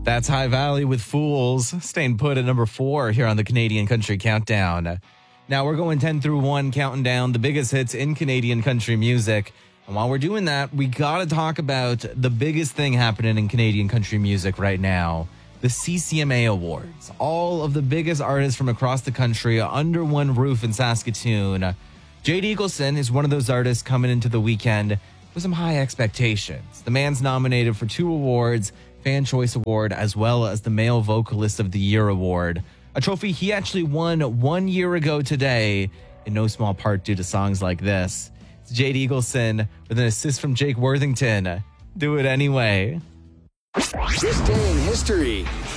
That's High Valley with Fools, staying put at number 4 here on the Canadian Country Countdown. Now we're going 10 through 1, counting down the biggest hits in Canadian country music. And while we're doing that, we got to talk about the biggest thing happening in Canadian country music right now, the CCMA Awards. All of the biggest artists from across the country under one roof in Saskatoon. Jade Eagleson is one of those artists coming into the weekend with some high expectations. The man's nominated for 2 awards, Fan Choice Award, as well as the Male Vocalist of the Year Award. A trophy he actually won 1 year ago today, in no small part due to songs like this. It's Jade Eagleson with an assist from Jake Worthington. Do It Anyway. This day in history.